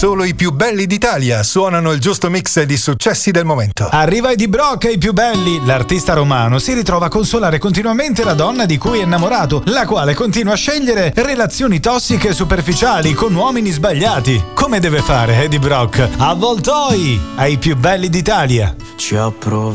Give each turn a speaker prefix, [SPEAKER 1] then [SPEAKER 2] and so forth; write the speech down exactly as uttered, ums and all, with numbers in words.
[SPEAKER 1] Solo i più belli d'Italia suonano il giusto mix di successi del momento.
[SPEAKER 2] Arriva Eddie Brock e i più belli. L'artista romano si ritrova a consolare continuamente la donna di cui è innamorato, la quale continua a scegliere relazioni tossiche e superficiali con uomini sbagliati. Come deve fare Eddie Brock? Avvoltoi ai più belli d'Italia.
[SPEAKER 3] Ci ho provato